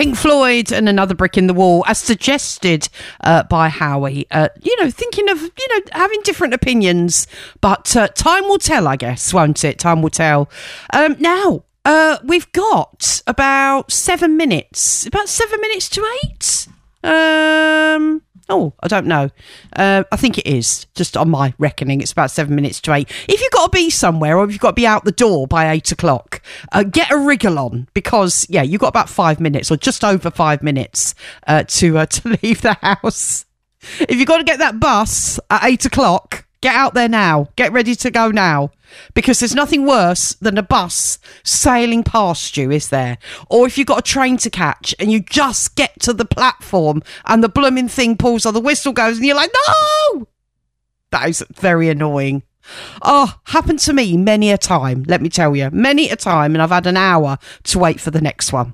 Pink Floyd and Another Brick in the Wall, as suggested by Howie. Thinking of, having different opinions, but time will tell, I guess, won't it? Time will tell. Now, we've got about 7 minutes. About 7 minutes to 8? I don't know. I think it is, just on my reckoning. It's about 7 minutes to 8. If you've got to be somewhere or if you've got to be out the door by 8 o'clock, get a wriggle on, because, you've got about 5 minutes or just over 5 minutes to leave the house. If you've got to get that bus at 8 o'clock, get out there now. Get ready to go now. Because there's nothing worse than a bus sailing past you, is there? Or if you've got a train to catch and you just get to the platform and the blooming thing pulls or the whistle goes and you're like, no! That is very annoying. Oh, happened to me many a time, let me tell you. Many a time, and I've had an hour to wait for the next one.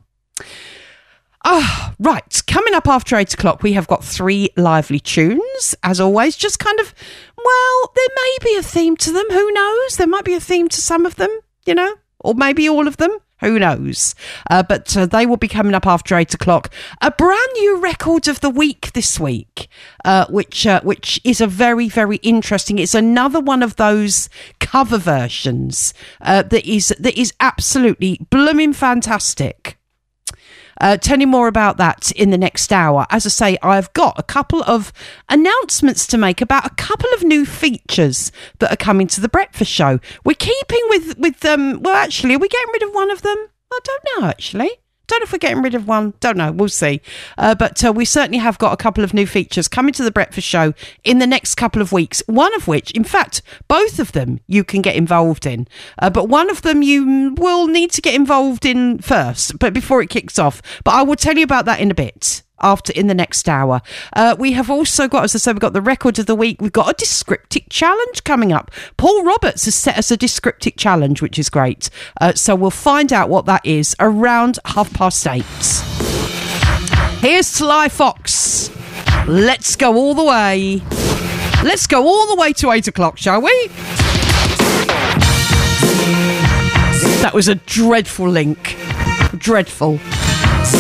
Right. Coming up after 8 o'clock, we have got 3 lively tunes, as always. Just kind of, there may be a theme to them. Who knows? There might be a theme to some of them, or maybe all of them. Who knows? But they will be coming up after 8 o'clock. A brand new record of the week this week, which is a very, very interesting. It's another one of those cover versions that is absolutely blooming fantastic. Tell you more about that in the next hour. As I say, I've got a couple of announcements to make about a couple of new features that are coming to the breakfast show. We're keeping with them. Well, actually, are we getting rid of one of them? I don't know, actually. Don't know if we're getting rid of one. Don't know. We'll see. But we certainly have got a couple of new features coming to the breakfast show in the next couple of weeks. One of which, in fact, both of them you can get involved in. But one of them you will need to get involved in first, but before it kicks off. But I will tell you about that in a bit. In the next hour. We have also got, as I said, we've got the record of the week. We've got a Descriptic challenge coming up. Paul Roberts has set us a Descriptic challenge, which is great. So we'll find out what that is around 8:30. Here's Sly Fox. Let's go all the way. Let's go all the way to 8 o'clock, shall we? That was a dreadful link. Dreadful.